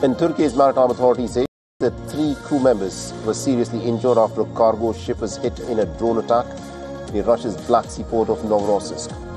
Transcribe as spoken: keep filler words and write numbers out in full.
And Turkey's maritime authorities say that three crew members were seriously injured after a cargo ship was hit in a drone attack near Russia's Black Sea port of Novorossiysk.